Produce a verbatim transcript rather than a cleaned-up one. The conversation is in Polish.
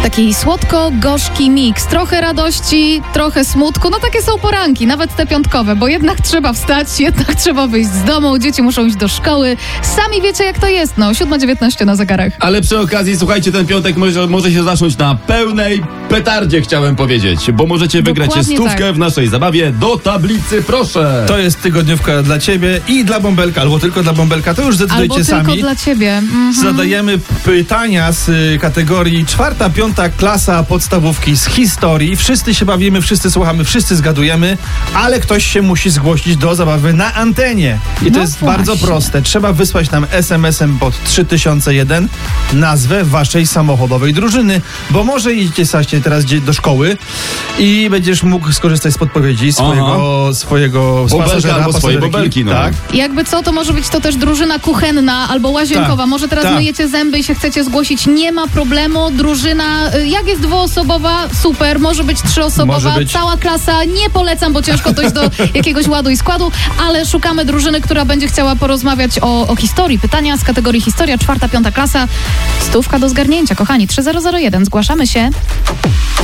Taki słodko-gorzki miks. Trochę radości, trochę smutku. No takie są poranki, nawet te piątkowe, bo jednak trzeba wstać, jednak trzeba wyjść z domu, dzieci muszą iść do szkoły. Sami wiecie, jak to jest, no. siódma dziewiętnaście na zegarach. Ale przy okazji, słuchajcie, ten piątek może, może się zacząć na pełnej petardzie, chciałem powiedzieć, bo możecie wygrać Dokładnie stówkę tak. w naszej zabawie. Do tablicy, proszę! To jest tygodniówka dla ciebie i dla Bąbelka, albo tylko dla Bąbelka, to już zdecydujcie Albo tylko sami. dla ciebie. Mhm. Zadajemy pytania z y, kategorii czwarta, piąta klasa podstawówki z historii. Wszyscy się bawimy, wszyscy słuchamy, wszyscy zgadujemy, ale ktoś się musi zgłosić do zabawy na antenie. I to No jest właśnie. bardzo proste. Trzeba wysłać nam es em esem pod trzy tysiące jeden nazwę waszej samochodowej drużyny, bo może idziecie Saście teraz dzie- do szkoły i będziesz mógł skorzystać z podpowiedzi swojego, swojego Bąbelka pasażera, albo swojej pasażerki. bąbelki, no. Tak. I jakby co, to może być to też drużyna kuchenna albo łazienkowa. Tak, Może teraz tak. myjecie zęby i się chcecie zgłosić. Nie ma problemu. Drużyna, y, jak jest dwuosobowa, super. Może być trzyosobowa. Może być. Cała klasa. Nie polecam, bo ciężko dojść do jakiegoś ładu i składu, ale szukamy drużyny, która będzie chciała porozmawiać o, o historii. Pytania z kategorii historia, czwarta, piąta klasa. Stówka do zgarnięcia, kochani. trzy zero zero jeden. Zgłaszamy się.